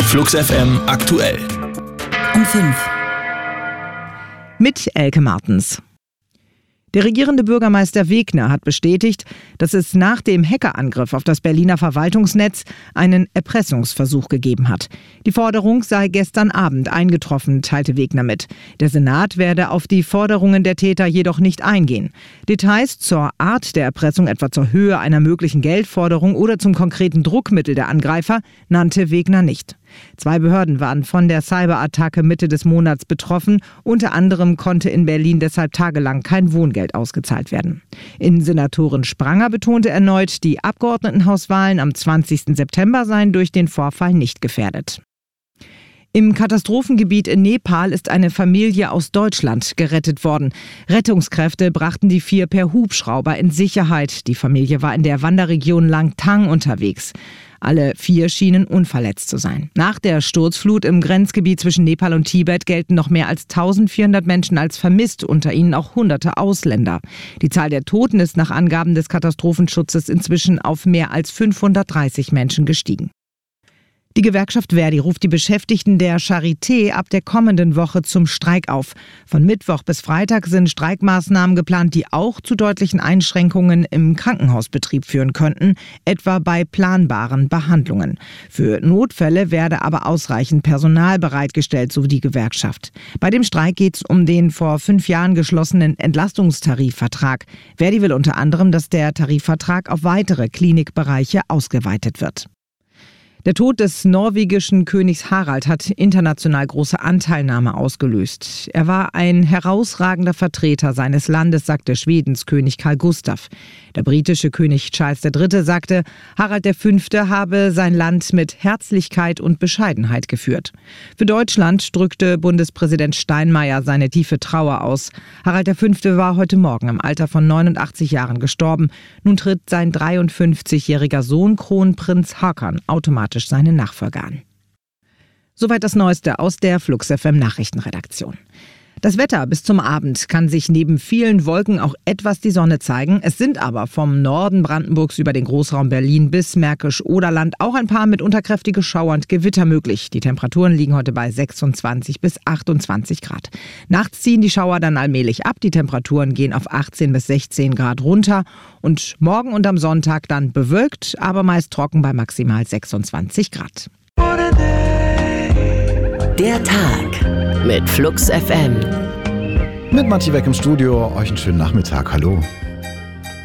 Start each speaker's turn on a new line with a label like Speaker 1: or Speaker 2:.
Speaker 1: Flux FM aktuell.
Speaker 2: Um 5.
Speaker 3: Mit Elke Martens. Der regierende Bürgermeister Wegner hat bestätigt, dass es nach dem Hackerangriff auf das Berliner Verwaltungsnetz einen Erpressungsversuch gegeben hat. Die Forderung sei gestern Abend eingetroffen, teilte Wegner mit. Der Senat werde auf die Forderungen der Täter jedoch nicht eingehen. Details zur Art der Erpressung, etwa zur Höhe einer möglichen Geldforderung oder zum konkreten Druckmittel der Angreifer, nannte Wegner nicht. 2 Behörden waren von der Cyberattacke Mitte des Monats betroffen. Unter anderem konnte in Berlin deshalb tagelang kein Wohngeld ausgezahlt werden. Innensenatorin Spranger betonte erneut, die Abgeordnetenhauswahlen am 20. September seien durch den Vorfall nicht gefährdet. Im Katastrophengebiet in Nepal ist eine Familie aus Deutschland gerettet worden. Rettungskräfte brachten die 4 per Hubschrauber in Sicherheit. Die Familie war in der Wanderregion Langtang unterwegs. Alle 4 schienen unverletzt zu sein. Nach der Sturzflut im Grenzgebiet zwischen Nepal und Tibet gelten noch mehr als 1400 Menschen als vermisst, unter ihnen auch hunderte Ausländer. Die Zahl der Toten ist nach Angaben des Katastrophenschutzes inzwischen auf mehr als 530 Menschen gestiegen. Die Gewerkschaft Verdi ruft die Beschäftigten der Charité ab der kommenden Woche zum Streik auf. Von Mittwoch bis Freitag sind Streikmaßnahmen geplant, die auch zu deutlichen Einschränkungen im Krankenhausbetrieb führen könnten, etwa bei planbaren Behandlungen. Für Notfälle werde aber ausreichend Personal bereitgestellt, so die Gewerkschaft. Bei dem Streik geht es um den vor 5 Jahren geschlossenen Entlastungstarifvertrag. Verdi will unter anderem, dass der Tarifvertrag auf weitere Klinikbereiche ausgeweitet wird. Der Tod des norwegischen Königs Harald hat international große Anteilnahme ausgelöst. Er war ein herausragender Vertreter seines Landes, sagte Schwedens König Carl Gustaf. Der britische König Charles III. Sagte, Harald V. habe sein Land mit Herzlichkeit und Bescheidenheit geführt. Für Deutschland drückte Bundespräsident Steinmeier seine tiefe Trauer aus. Harald V. war heute Morgen im Alter von 89 Jahren gestorben. Nun tritt sein 53-jähriger Sohn Kronprinz Haakon automatisch seinen Nachfolger an. Soweit das Neueste aus der Flux FM Nachrichtenredaktion. Das Wetter bis zum Abend kann sich neben vielen Wolken auch etwas die Sonne zeigen. Es sind aber vom Norden Brandenburgs über den Großraum Berlin bis Märkisch-Oderland auch ein paar mitunter kräftige Schauer und Gewitter möglich. Die Temperaturen liegen heute bei 26 bis 28 Grad. Nachts ziehen die Schauer dann allmählich ab. Die Temperaturen gehen auf 18 bis 16 Grad runter. Und morgen und am Sonntag dann bewölkt, aber meist trocken bei maximal 26 Grad.
Speaker 2: Der Tag mit Flux FM.
Speaker 4: Mit Matti Weg im Studio. Euch einen schönen Nachmittag. Hallo.